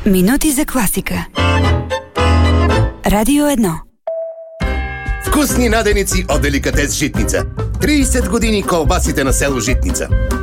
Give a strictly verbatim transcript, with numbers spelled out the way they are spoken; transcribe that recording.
Минути за класика. Радио едно. Вкусни наденици от Деликатес Житница. трийсет години колбасите на село Житница.